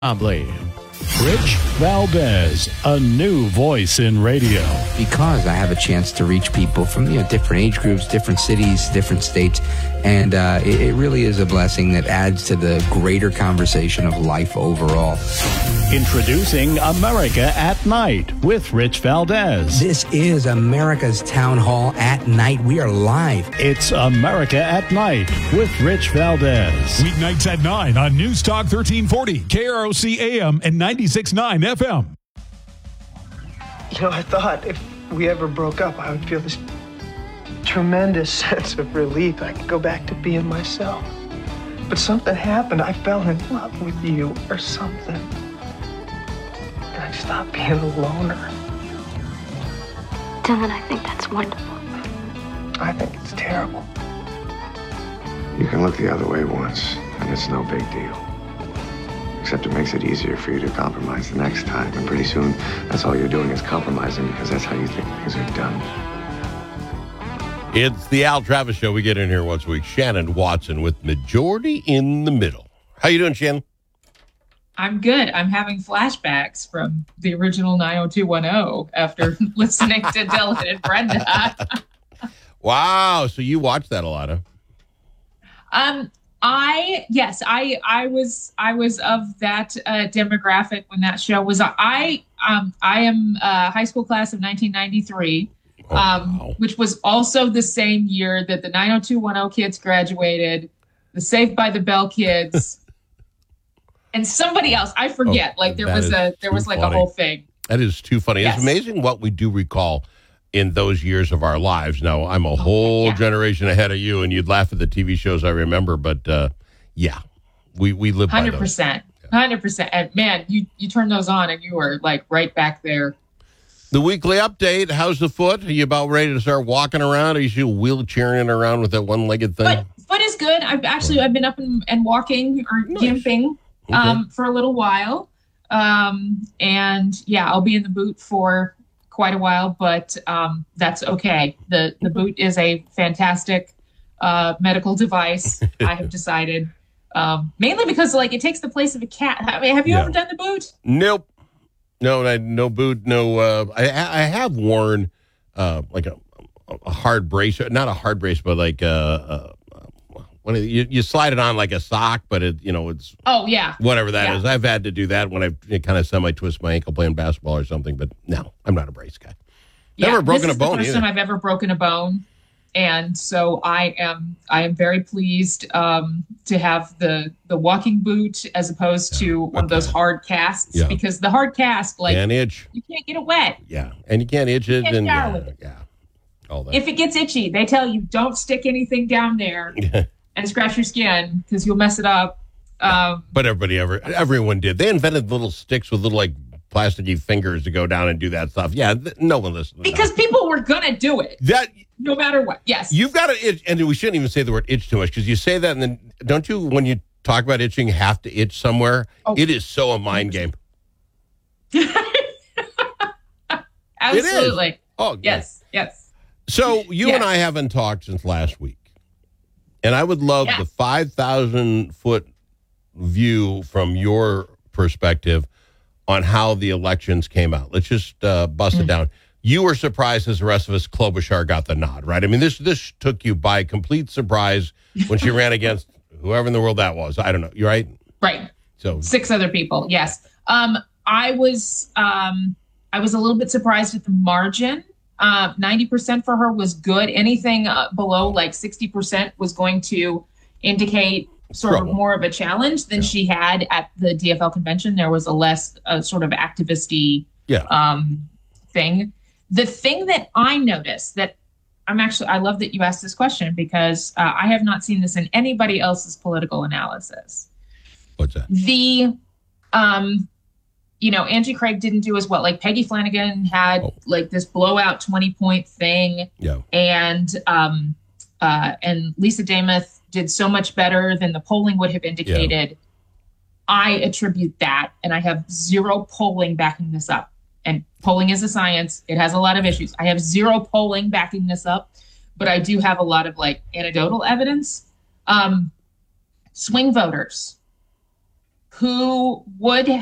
Rich Valdez, a new voice in radio. Because I have a chance to reach people from different age groups, different cities, different states, and it really is a blessing that adds to the greater conversation of life overall. Introducing America at Night with Rich Valdez. This is America's Town Hall at Night. We are live. It's America at Night with Rich Valdez. Weeknights at 9 on News Talk 1340, KROC AM and 96.9 FM. I thought if we ever broke up, I would feel this tremendous sense of relief. I could go back to being myself. But something happened. I fell in love with you or something. And I stopped being a loner. Dylan, I think that's wonderful. I think it's terrible. You can look the other way once, and it's no big deal. Except it makes it easier for you to compromise the next time. And pretty soon, that's all you're doing is compromising because that's how you think things are done. It's the Al Travis Show. We get in here once a week. Shannon Watson with Majority in the Middle. How you doing, Shannon? I'm good. I'm having flashbacks from the original 90210 after listening to Dylan and Brenda. Wow. So you watched that a lot, huh? I was of that demographic when that show was on. I am high school class of 1993, wow. Which was also the same year that the 90210 kids graduated, the Saved by the Bell kids, and somebody else. I forget. There was a whole thing. That is too funny. Yes. It's amazing what we do recall in those years of our lives. Now, I'm a whole generation ahead of you, and you'd laugh at the TV shows I remember, but we live by those. 100%. 100%. And man, you turn those on, and you are right back there. The weekly update, how's the foot? Are you about ready to start walking around? Are you still wheelchairing around with that one-legged thing? Foot is good. I've been up and walking or gimping for a little while. And I'll be in the boot for quite a while, but that's okay. The boot is a fantastic medical device. I have decided, mainly because it takes the place of a cat. I mean, have you ever done the boot? Nope. No boot. No. I have worn a hard brace, not a hard brace, but when you slide it on like a sock, but it's whatever that is. I've had to do that when I kind of semi-twist my ankle playing basketball or something, but no, I'm not a brace guy. Never broken a bone. This is the first time I've ever broken a bone, and so I am very pleased to have the walking boot as opposed to one of those hard casts because the hard cast can't itch. You can't get it wet. Yeah, and you can't itch it. All that. If it gets itchy, they tell you don't stick anything down there. And scratch your skin because you'll mess it up. But everyone did. They invented little sticks with little plasticky fingers to go down and do that stuff. Yeah, no one listened. Because people were gonna do it. No matter what. Yes. You've got to itch, and we shouldn't even say the word itch too much because you say that, and then don't you, when you talk about itching, have to itch somewhere? Oh. It is so a mind game. Absolutely. It is. Oh, yes. So you and I haven't talked since last week. And I would love the 5,000-foot view from your perspective on how the elections came out. Let's just bust it down. You were surprised, as the rest of us, Klobuchar got the nod, right? I mean, this took you by complete surprise when she ran against whoever in the world that was. I don't know. You right? Right. So 6 other people. Yes. I was a little bit surprised at the margin. 90% for her was good. Anything below 60% was going to indicate sort of more of a challenge than she had at the DFL convention. There was a less sort of activist-y thing. The thing that I noticed that I love that you asked this question because I have not seen this in anybody else's political analysis. What's that? Angie Craig didn't do as well. Peggy Flanagan had this blowout 20-point thing. Yeah. And Lisa Damoth did so much better than the polling would have indicated. Yeah. I attribute that, and I have zero polling backing this up. And polling is a science. It has a lot of issues. I have zero polling backing this up, but I do have a lot of anecdotal evidence. Swing voters who would